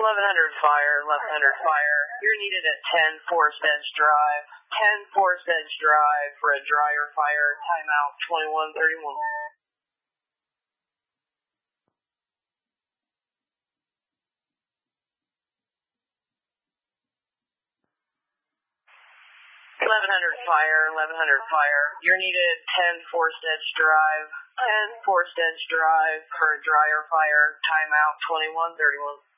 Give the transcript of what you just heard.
fire, 1100 fire. You're needed at 10 Forest Edge Drive. 10 Forest Edge Drive for a dryer fire. Timeout 2131. 1100 fire. You're needed at 10 Forest Edge Drive. 10 Forest Edge Drive for a dryer fire. Timeout 2131.